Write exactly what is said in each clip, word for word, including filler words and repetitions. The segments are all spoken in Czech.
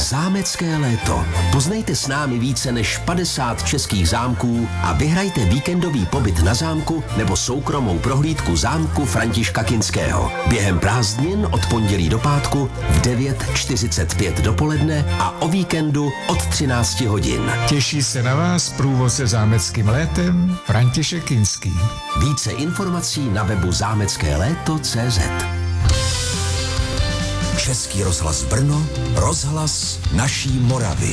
Zámecké léto. Poznejte s námi více než padesát českých zámků a vyhrajte víkendový pobyt na zámku nebo soukromou prohlídku zámku Františka Kinského. Během prázdnin od pondělí do pátku v devět čtyřicet pět dopoledne a o víkendu od třináct hodin. Těší se na vás průvodce zámeckým létem František Kinský. Více informací na webu zámecké léto tečka cé zet. Český rozhlas Brno, rozhlas naší Moravy.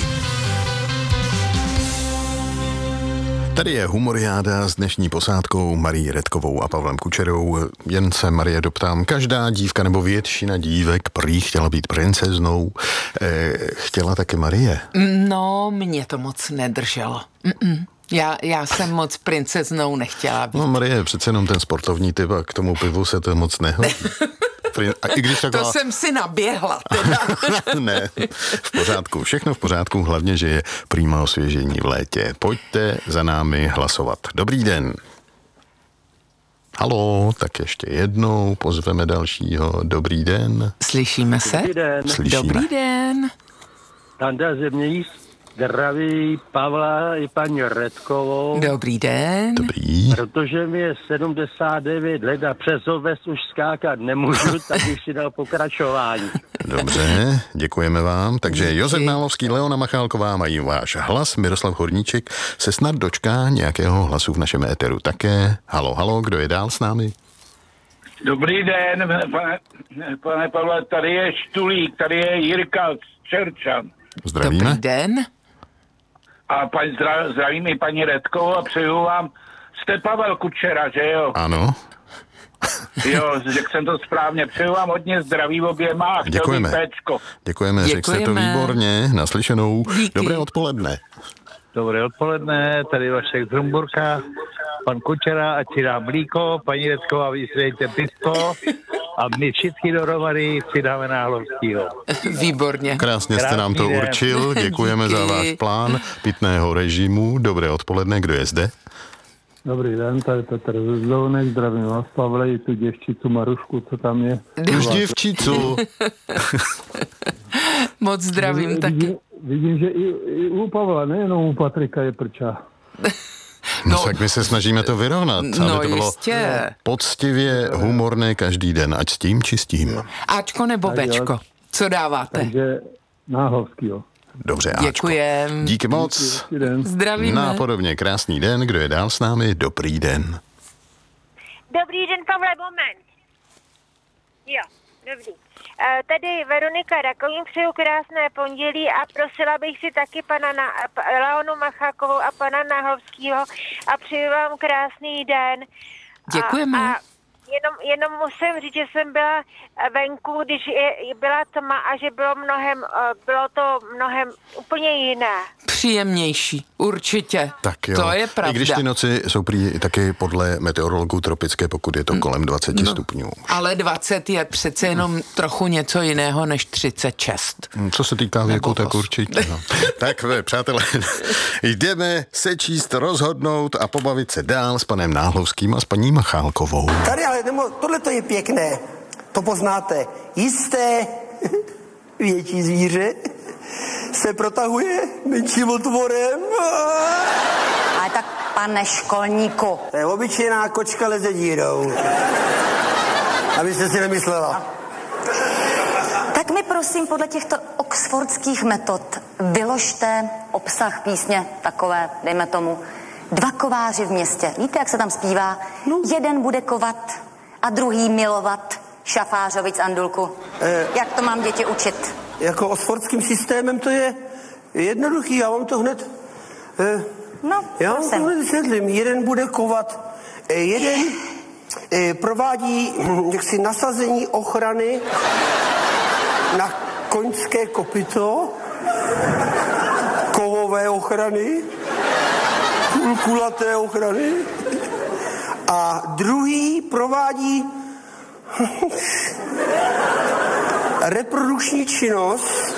Tady je humoriáda s dnešní posádkou Marií Redkovou a Pavlem Kučerou. Jen se, Marie, doptám, každá dívka nebo většina dívek prý chtěla být princeznou. Eh, chtěla taky Marie? No, mě to moc nedrželo. Mm-mm. Já, já jsem moc princeznou nechtěla být. No, Marie je přece jenom ten sportovní typ a k tomu pivu se to moc nehodí. A i když taková... To jsem si naběhla teda. Ne, v pořádku, všechno v pořádku, hlavně, že je prýma osvěžení v létě. Pojďte za námi hlasovat. Dobrý den. Haló, tak ještě jednou pozveme dalšího. Dobrý den. Slyšíme se? Dobrý den. Slyšíme. Dobrý den. Tanda Zemějíc zdraví Pavla i paní Redkovou. Dobrý den. Dobrý. Protože mi je sedmdesát devět let a přes oves už skákat nemůžu, tak bych si dal pokračování. Dobře, děkujeme vám. Takže Josef Nálovský, Leona Machálková mají váš hlas. Miroslav Horníček se snad dočká nějakého hlasu v našem éteru také. Halo, halo, kdo je dál s námi? Dobrý den, pane, pane Pavle, tady je Štulík, tady je Jirka Čerčan. Zdravíme. Dobrý den. A paň, zdra, zdravím i paní Redkovou a přeju vám, jste Pavel Kučera, že jo? Ano. Jo, řekl jsem to správně, přeju vám hodně zdraví oběma a děkujeme. Péčko. Děkujeme, řekl se to výborně, naslyšenou. Díky. Dobré odpoledne. Dobré odpoledne, tady Vašek z Rumburka, pan Kučera, ať si dá mlíko, paní Redková, vy si dejte pisko a my všichni dohromady si dáme Náhlovskýho. Výborně. Krásně jste nám to určil, děkujeme za váš plán pitného režimu. Dobré odpoledne, kdo je zde? Dobrý den, tady Petr Zezlounek, zdravím vás, Pavle, i tu děvčicu Marušku, co tam je. Už děvčicu. Moc zdravím vidím, taky. Vidím, vidím, že i, i u Pavla, nejenom u Patrika je prča. No, tak my se snažíme to vyrovnat, no, aby to bylo jistě. poctivě humorné každý den, ať s tím či s tím. Ačko nebo Bčko? Co dáváte? Takže Náhlovskýho. Dobře, Ačko. Děkujem. Díky moc. Zdravíme. Nápodobně krásný den, kdo je dál s námi? Dobrý den. Dobrý den, Pavle, moment. Jo, dobrý. E, tady Veronika Rakovým, přeju krásné pondělí a prosila bych si taky pana na, Leonu Machákovou a pana Náhlovskýho a přeju vám krásný den. Děkujeme. A, a jenom, jenom musím říct, že jsem byla venku, když je, byla tma a že bylo mnohem, bylo to mnohem úplně jiné. Příjemnější, určitě. Tak jo. To je pravda. I když ty noci jsou prý taky podle meteorologů tropické, pokud je to kolem dvacet no, stupňů. Ale dvacet je přece jenom trochu něco jiného než třicet šest. Co se týká věku, tak určitě. No. Tak přátelé, jdeme se číst, rozhodnout a pobavit se dál s panem Náhlovským a s paní Machálkovou. Tady ale tohle to je pěkné, to poznáte. Jisté větší zvíře se protahuje menším otvorem. Ale tak, pane školníku. To je obyčejná kočka leze dírou. Abyste si nemyslela. Tak mi prosím podle těchto oxfordských metod vyložte obsah písně takové, dejme tomu, dva kováři v městě. Víte, jak se tam zpívá? No. Jeden bude kovat a druhý milovat šafářovic Andulku. Eh, jak to mám děti učit? Jako oxfordským systémem to je jednoduchý, já vám to hned... Eh, no, já vám to hned vysvětlím. Jeden bude kovat, eh, jeden eh, provádí hm, jaksi nasazení ochrany na koňské kopyto, kovové ochrany, kulaté ochrany a druhý provádí reprodukční činnost,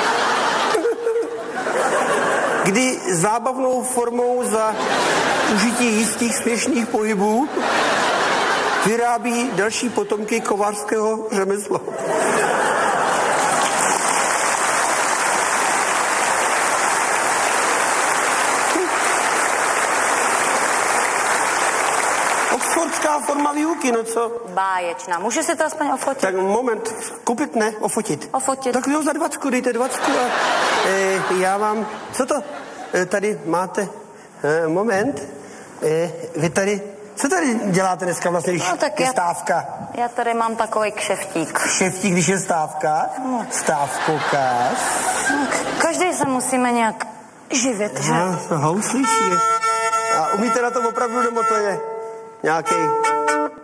kdy zábavnou formou za užití jistých směšných pohybů vyrábí další potomky kovářského řemesla. nová forma výuky, no co? Báječná. Můžu si to aspoň ofotit? Tak moment, koupit ne, ofotit. Ofotit. Tak jo, za dvacku, dejte dvacku a e, já vám, co to? E, tady máte, e, moment, e, vy tady, co tady děláte dneska vlastně, když no, tak je já, stávka? Já tady mám takový kšeftík. Kšeftík, když je stávka? No. Stávkokář? No, každý se musíme nějak živit, že? No, houslíčí. A umíte na to opravdu, nebo to je nějaký